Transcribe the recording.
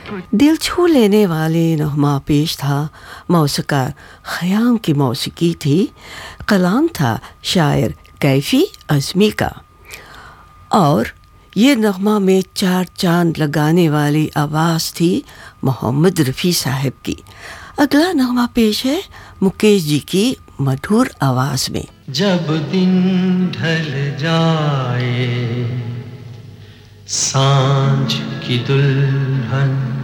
दिल छू लेने वाले नगमा पेश था। मौसीकार ख़याम की मौसीकी थी। कलाम था शायर कैफ़ी अज़मी का। और ये नगमा में चार चांद लगाने वाली आवाज़ थी मोहम्मद रफ़ी साहब की। अगला नगमा पेश है मुकेश जी की मधुर आवाज़ में। जब दिन ढल जाए सांझ की दुल्हन